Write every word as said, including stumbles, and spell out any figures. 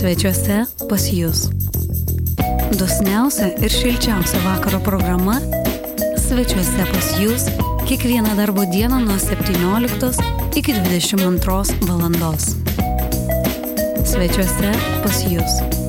Svečiuose pas jūs. Dosniausia ir šilčiausia vakaro programa Svečiuose pas jūs kiekvieną darbo dieną nuo septynioliktos iki dvidešimt antros valandos. Svečiuose pas jūs.